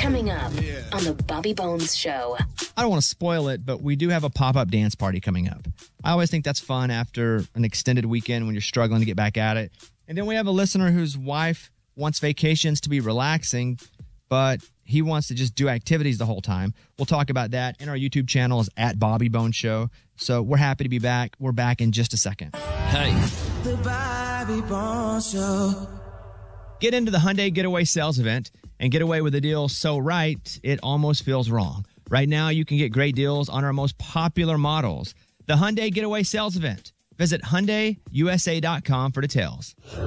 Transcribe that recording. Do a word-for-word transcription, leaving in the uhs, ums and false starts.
Coming up on the Bobby Bones Show. I don't want to spoil it, but we do have a pop-up dance party coming up. I always think that's fun after an extended weekend when you're struggling to get back at it. And then we have a listener whose wife wants vacations to be relaxing, but he wants to just do activities the whole time. We'll talk about that. And our YouTube channel is at Bobby Bones Show. So we're happy to be back. We're back in just a second. Hey. The Bobby Bones Show. Get into the Hyundai Getaway Sales Event and get away with a deal so right, it almost feels wrong. Right now, you can get great deals on our most popular models. The Hyundai Getaway Sales Event. Visit Hyundai U S A dot com for details.